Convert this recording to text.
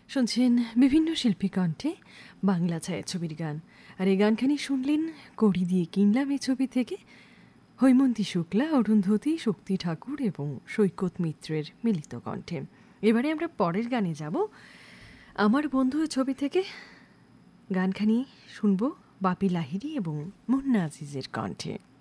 শুনছেন বিভিন্ন শিল্পী কণ্ঠে বাংলা ছায়াছবির গান। আর এই গানখানি শুনলেন কড়ি দিয়ে কিনলাম এই ছবি থেকে হৈমন্তী শুক্লা, অরুন্ধতী, শক্তি ঠাকুর এবং সৈকত মিত্রের মিলিত কণ্ঠে। এবারে আমরা পরের গানে যাব। আমার বন্ধু ছবি থেকে গানখানি শুনব বাপি লাহিড়ী এবং মুন্না আজিজের কণ্ঠে।